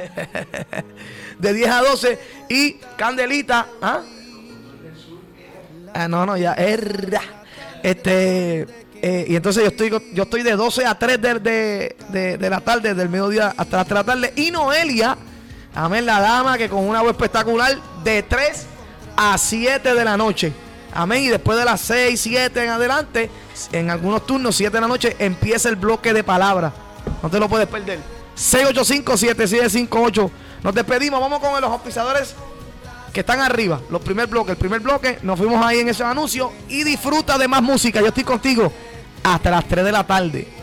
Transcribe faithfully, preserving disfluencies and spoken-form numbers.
De diez a doce. Y Candelita. ¿Ah? Ah, no, no, ya. Erra. Este. Eh, y entonces yo estoy yo estoy de doce a tres de, de, de, de la tarde, del mediodía hasta las tres de la tarde. Y Noelia, amén, la dama que con una voz espectacular, de tres a siete de la noche. Amén. Y después de las seis, siete en adelante, en algunos turnos, siete de la noche, empieza el bloque de palabras. No te lo puedes perder. seis ocho cinco, siete siete cinco ocho. Nos despedimos. Vamos con los auspiciadores que están arriba. Los primer bloque. El primer bloque, nos fuimos ahí en esos anuncios. Y disfruta de más música. Yo estoy contigo hasta las tres de la tarde.